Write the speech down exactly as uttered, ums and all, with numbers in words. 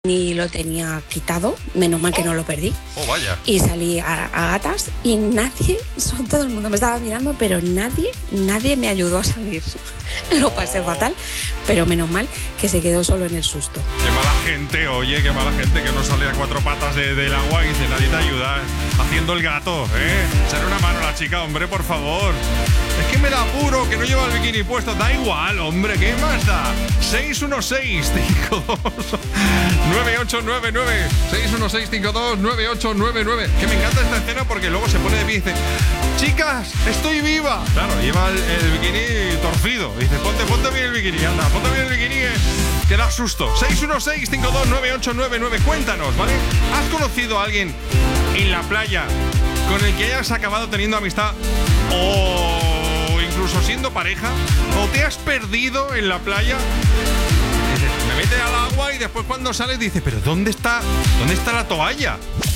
Ni lo tenía quitado, menos mal que no lo perdí. Oh, vaya. Y salí a, a gatas y nadie, son, todo el mundo me estaba mirando, pero nadie, nadie me ayudó a salir. Lo pasé fatal, pero menos mal que se quedó solo en el susto. Qué mala gente, oye, qué mala gente que no sale a cuatro patas de, del agua y dice, nadie te ayuda, haciendo el gato, ¿eh? Echarle una mano a la chica, hombre, por favor. Es que me da apuro, que no lleva el bikini puesto. Da igual, hombre, ¿qué más da? seis uno seis, cinco dos, nueve ocho nueve nueve. seis uno seis, cinco dos, nueve ocho nueve nueve. Que me encanta esta escena porque luego se pone de pie y dice, chicas, estoy viva. Claro, lleva el, el bikini torcido. Dice, ponte, ponte bien el bikini, anda, ponte bien el bikini, eh, que da susto. seis uno seis, cinco dos, nueve ocho nueve nueve. Cuéntanos, ¿vale? ¿Has conocido a alguien en la playa con el que hayas acabado teniendo amistad o incluso siendo pareja? ¿O te has perdido en la playa? Dices, me mete al agua y después cuando sales dices, pero ¿dónde está, dónde está la toalla?